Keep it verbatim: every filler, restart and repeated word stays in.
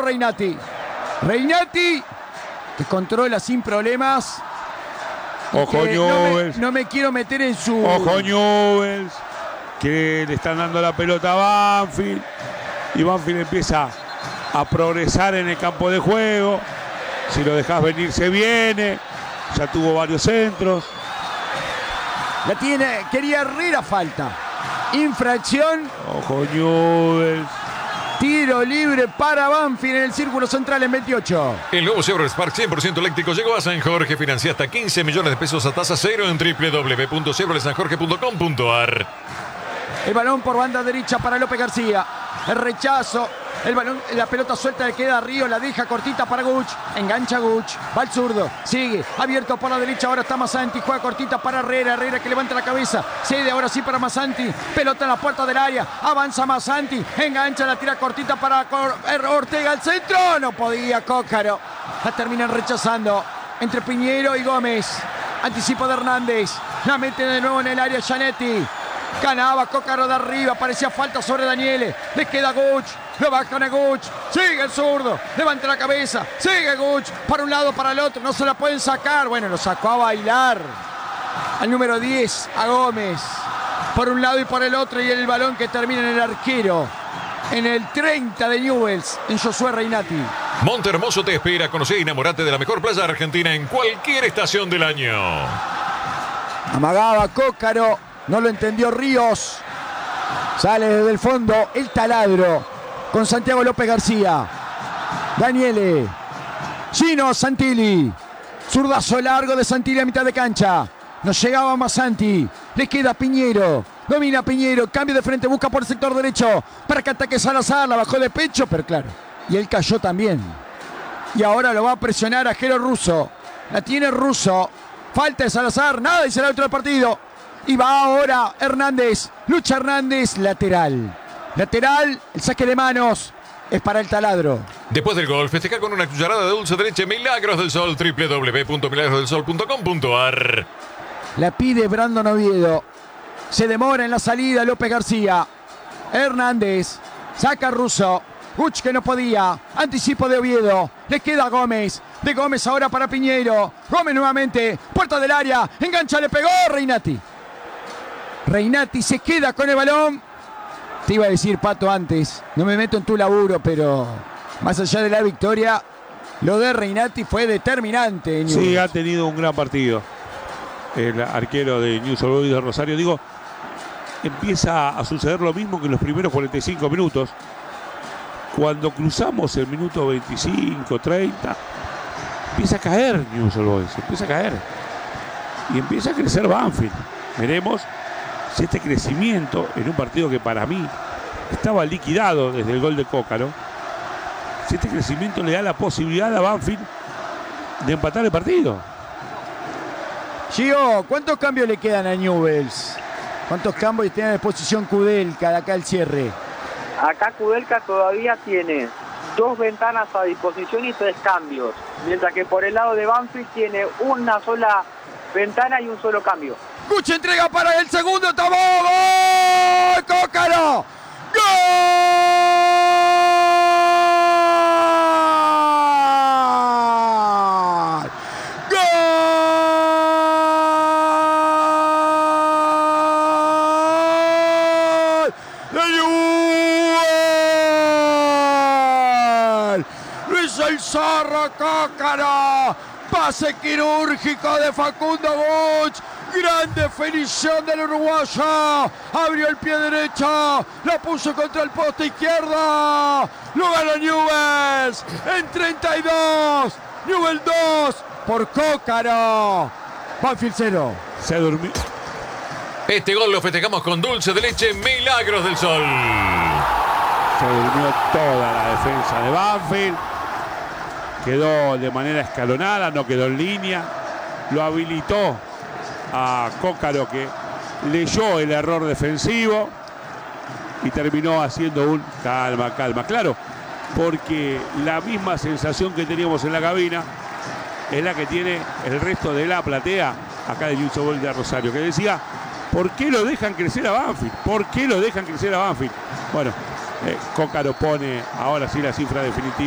Regnati. Regnati, que controla sin problemas. Ojo Newell's. No, no me quiero meter en su... Ojo Newell's, que le están dando la pelota a Banfield. Y Banfield empieza a progresar en el campo de juego. Si lo dejas venir se viene. Ya tuvo varios centros. La tiene, quería Herrera, falta. Infracción. Ojo Newell's. Tiro libre para Banfield en el círculo central en veintiocho. El nuevo Chevrolet Spark cien por ciento eléctrico llegó a San Jorge. Financia hasta quince millones de pesos a tasa cero en doble u doble u doble u punto chevrolet san jorge punto com punto a r. El balón por banda derecha para López García. El rechazo. El balón, la pelota suelta le queda a Río, la deja cortita para Guch. Engancha Guch. Va al zurdo. Sigue. Abierto por la derecha. Ahora está Massanti. Juega cortita para Herrera. Herrera que levanta la cabeza. Cede ahora sí para Massanti. Pelota en la puerta del área. Avanza Massanti. Engancha, la tira cortita para Ortega al centro. No podía Cócaro. La terminan rechazando. Entre Piñero y Gómez. Anticipo de Hernández. La mete de nuevo en el área Gianetti. Ganaba Cócaro de arriba, parecía falta sobre Daniele. Le queda Guch, lo bajan a Guch. Sigue el zurdo, levanta la cabeza. Sigue Guch, para un lado, para el otro. No se la pueden sacar. Bueno, lo sacó a bailar al número diez, a Gómez. Por un lado y por el otro. Y el balón que termina en el arquero. En el treinta de Newell's, en Josué Regnati. Monte Hermoso te espera. Conocer y enamorate de la mejor playa argentina en cualquier estación del año. Amagaba Cócaro. No lo entendió Ríos. Sale desde el fondo el taladro con Santiago López García. Daniele. Gino Santilli. Zurdazo largo de Santilli a mitad de cancha. Nos llegaba Massanti. Le queda Piñero. Domina Piñero. Cambio de frente. Busca por el sector derecho. Para que ataque Salazar. La bajó de pecho. Pero claro. Y él cayó también. Y ahora lo va a presionar a Jero Russo. La tiene Russo. Falta de Salazar. Nada y será otro del partido. Y va ahora Hernández. Lucha Hernández. Lateral. Lateral. El saque de manos es para el taladro. Después del gol, festeja con una cucharada de dulce de leche Milagros del Sol. doble u doble u doble u punto milagros del sol punto com punto a r. La pide Brandon Oviedo. Se demora en la salida López García. Hernández. Saca Russo. Guch que no podía. Anticipo de Oviedo. Le queda Gómez. De Gómez ahora para Piñero. Gómez nuevamente. Puerta del área. Engancha, le pegó Regnati. Regnati se queda con el balón. Te iba a decir, Pato, antes, no me meto en tu laburo, pero más allá de la victoria, lo de Regnati fue determinante. Newell's. Sí, ha tenido un gran partido el arquero de Newell's Old Boys de Rosario. Digo, empieza a suceder lo mismo que en los primeros cuarenta y cinco minutos. Cuando cruzamos el minuto veinticinco, treinta, empieza a caer Newell's Old Boys, empieza a caer. Y empieza a crecer Banfield. Veremos si este crecimiento en un partido que para mí estaba liquidado desde el gol de Cócaro, si este crecimiento le da la posibilidad a Banfield de empatar el partido. Gio, ¿cuántos cambios le quedan a Newell's? ¿Cuántos cambios tiene a disposición Kudelka de acá al cierre? Acá Kudelka todavía tiene dos ventanas a disposición y tres cambios, mientras que por el lado de Banfield tiene una sola ventana y un solo cambio. Guch entrega para el segundo, tomó gol, Cócaro. ¡Gol! ¡Gol! ¡De Newell's! Luis el Zorro Cócaro. Pase quirúrgico de Facundo Guch. Gran definición del uruguayo. Abrió el pie derecho. La puso contra el poste izquierdo. Lo gana Newell's en treinta y dos. Newell's dos por Cócaro. Banfield cero. Se durmió. Este gol lo festejamos con dulce de leche Milagros del Sol. Se durmió toda la defensa de Banfield. Quedó de manera escalonada, no quedó en línea. Lo habilitó a Cócaro, que leyó el error defensivo y terminó haciendo un calma, calma. Claro, porque la misma sensación que teníamos en la cabina es la que tiene el resto de la platea acá de Newell's Old Boys de Rosario, que decía, ¿por qué lo dejan crecer a Banfield? ¿Por qué lo dejan crecer a Banfield? Bueno, eh, Cócaro pone ahora sí la cifra definitiva.